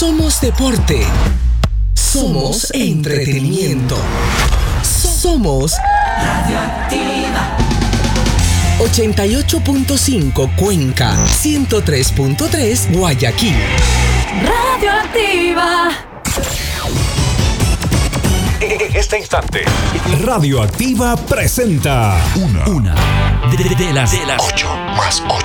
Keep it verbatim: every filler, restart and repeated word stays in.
Somos deporte. Somos entretenimiento. Somos Radioactiva. ochenta y ocho punto cinco Cuenca, ciento tres punto tres Guayaquil. Radioactiva. En este instante, Radioactiva presenta una, una de, de, de las, de las ocho más ocho.